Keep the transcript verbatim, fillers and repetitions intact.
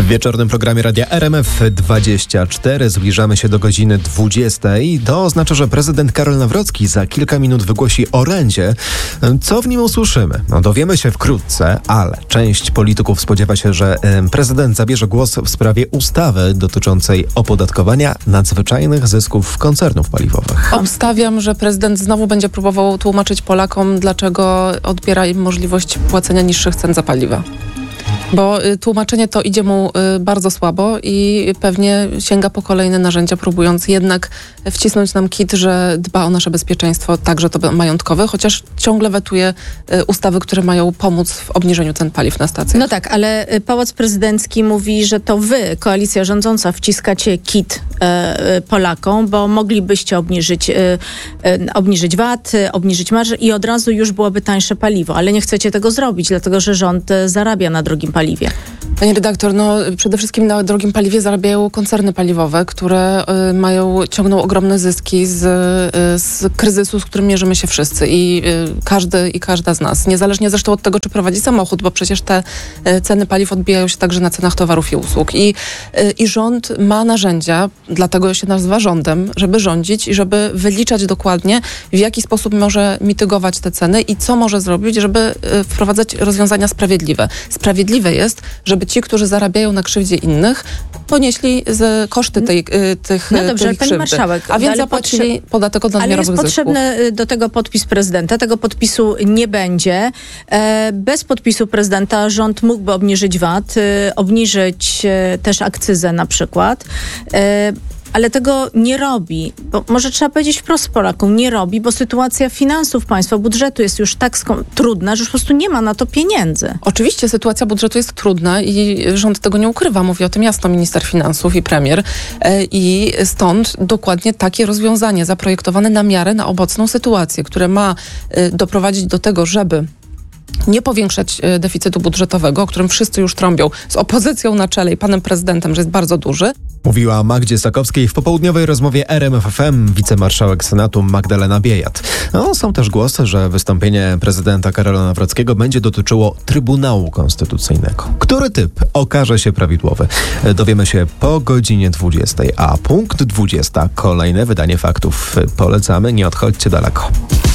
W wieczornym programie Radia R M F dwadzieścia cztery zbliżamy się do godziny dwudziestej. To oznacza, że prezydent Karol Nawrocki za kilka minut wygłosi orędzie. Co w nim usłyszymy? No, dowiemy się wkrótce, ale część polityków spodziewa się, że prezydent zabierze głos w sprawie ustawy dotyczącej opodatkowania nadzwyczajnych zysków koncernów paliwowych. Obstawiam, że prezydent znowu będzie próbował tłumaczyć Polakom, dlaczego odbiera im możliwość płacenia niższych cen za paliwa. Bo y, tłumaczenie to idzie mu y, bardzo słabo i pewnie sięga po kolejne narzędzia, próbując jednak wcisnąć nam kit, że dba o nasze bezpieczeństwo, także to majątkowe, chociaż ciągle wetuje y, ustawy, które mają pomóc w obniżeniu cen paliw na stacjach. No tak, ale Pałac Prezydencki mówi, że to wy, koalicja rządząca, wciskacie kit y, Polakom, bo moglibyście obniżyć, y, y, obniżyć V A T, obniżyć marże i od razu już byłoby tańsze paliwo, ale nie chcecie tego zrobić, dlatego że rząd y, zarabia na drogim paliwie. Pani redaktor, no przede wszystkim na drogim paliwie zarabiają koncerny paliwowe, które y, mają, ciągną ogromne zyski z, y, z kryzysu, z którym mierzymy się wszyscy i y, każdy i każda z nas. Niezależnie zresztą od tego, czy prowadzi samochód, bo przecież te y, ceny paliw odbijają się także na cenach towarów i usług. I, y, i rząd ma narzędzia, dlatego się nazywa rządem, żeby rządzić i żeby wyliczać dokładnie, w jaki sposób może mitygować te ceny i co może zrobić, żeby y, wprowadzać rozwiązania sprawiedliwe. Sprawiedliwe jest, żeby ci, którzy zarabiają na krzywdzie innych, ponieśli z koszty tej, y, tych No dobrze, tej pani krzywdy. marszałek, A więc ale zapłacili potrze- podatek od nadmiarowych Ale jest zysków. potrzebny do tego podpis prezydenta. Tego podpisu nie będzie. E, bez podpisu prezydenta rząd mógłby obniżyć V A T, e, obniżyć e, też akcyzę na przykład. E, ale tego nie robi. Bo może trzeba powiedzieć wprost Polakom, nie robi, bo sytuacja finansów państwa, budżetu jest już tak skom- trudna, że już po prostu nie ma na to pieniędzy. Oczywiście sytuacja budżetu jest trudna i rząd tego nie ukrywa. Mówi o tym jasno minister finansów i premier. E, I stąd dokładnie takie rozwiązanie zaprojektowane na miarę na obecną sytuację, które ma e, doprowadzić do tego, żeby nie powiększać e, deficytu budżetowego, o którym wszyscy już trąbią, z opozycją na czele i panem prezydentem, że jest bardzo duży. Mówiła Magdzie Sakowskiej w popołudniowej rozmowie R M F F M wicemarszałek Senatu Magdalena Biejat. No, są też głosy, że wystąpienie prezydenta Karola Nawrockiego będzie dotyczyło Trybunału Konstytucyjnego. Który typ okaże się prawidłowy? Dowiemy się po godzinie dwudziestej, a punkt dwudziesta kolejne wydanie faktów. Polecamy, nie odchodźcie daleko.